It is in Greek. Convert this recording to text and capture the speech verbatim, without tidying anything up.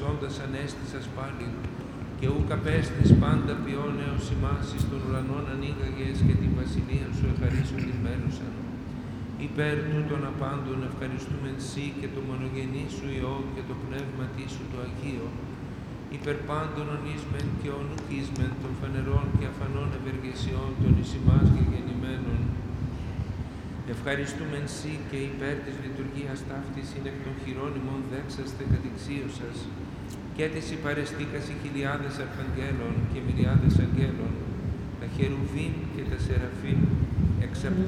ώντας ανέστησας πάλι, και ούκ απέστης πάντα ποιόν έως ημάς εις των ουρανών ανοίγαγες και την βασιλεία σου εχαρίσουν την μέρουσαν. Υπέρ τούτων απάντων ευχαριστούμεν Σύ και το μονογενή σου Υιό και το πνεύματί σου το Αγίο, υπέρ πάντων ονείσμεν και ονουκίσμεν των φανερών και αφανών ευεργεσιών των εις ημάς γεγεννημένων. Ευχαριστούμεν Σύ και υπέρ της λειτουργίας ταύτης είναι εκ των χειρών ημών δέξαστε κατηξίωσας, και της υπαρεστήκας οι χιλιάδες αρχαγγέλων και μυριάδες αγγέλων, τα χερουβίμ και τα σεραφείμ, εξ